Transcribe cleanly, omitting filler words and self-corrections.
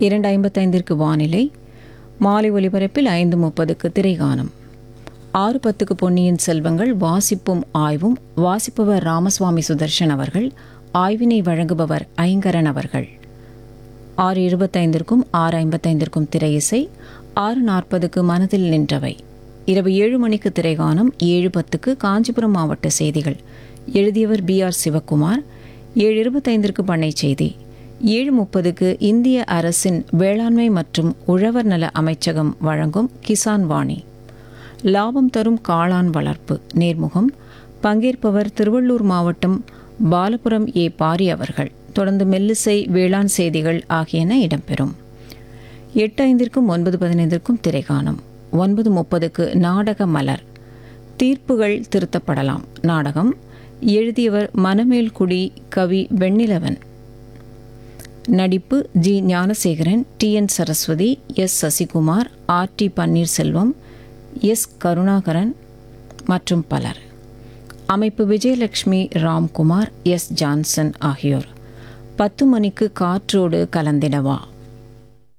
2:55 வானிலை. மாலை ஒலிபரப்பில் 5:30 திரைகானம். 6:10 பொன்னியின் செல்வங்கள் வாசிப்பும் ஆய்வும். வாசிப்பவர் ராமசுவாமி சுதர்ஷன் அவர்கள். ஆய்வினை வழங்குபவர் ஐங்கரன் அவர்கள். 6:25 6:55 திரையிசை. 6:40 மனதில் நின்றவை. இரவு 7 மணிக்கு திரைகானம். 7:10 காஞ்சிபுரம் மாவட்ட செய்திகள். எழுதியவர் BR சிவக்குமார். 7:25 பண்ணை செய்தி. 7:30 இந்திய அரசின் வேளாண்மை மற்றும் உழவர் நல அமைச்சகம் வழங்கும் கிசான் வாணி. லாபம் தரும் காளான் வளர்ப்பு நேர்முகம். பங்கேற்பவர் திருவள்ளூர் மாவட்டம் பாலபுரம் பாரி அவர்கள். தொடர்ந்து மெல்லிசை, வேளாண் செய்திகள் ஆகியன இடம்பெறும். 8:05 9:15 திரைகானம். 9:30 நாடக மலர். தீர்ப்புகள் திருத்தப்படலாம் நாடகம். எழுதியவர் மனமேல்குடி கவி வெண்ணிலவன். நடிப்பு G Gnanasekaran, TN Saraswati, S Sasikumar, RT Panneerselvam, S Karunakaran மற்றும் பலர். அமைப்பு விஜயலட்சுமி, ராம்குமார், S ஜான்சன் ஆகியோர். 10 மணிக்கு காற்றோடு கலந்திடவா.